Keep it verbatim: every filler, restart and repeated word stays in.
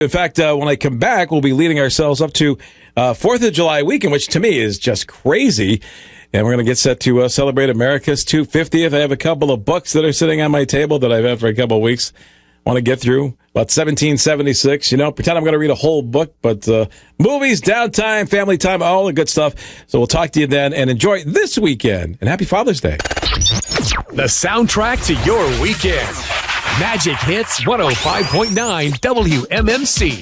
In fact, uh, when I come back, we'll be leading ourselves up to uh, fourth of July weekend, which to me is just crazy. And we're going to get set to uh, celebrate America's two hundred fiftieth. I have a couple of books that are sitting on my table that I've had for a couple of weeks. Want to get through about seventeen seventy-six. You know, pretend I'm going to read a whole book, but uh, movies, downtime, family time, all the good stuff. So we'll talk to you then and enjoy this weekend. And happy Father's Day. The soundtrack to your weekend. Magic Hits one oh five point nine W M M C.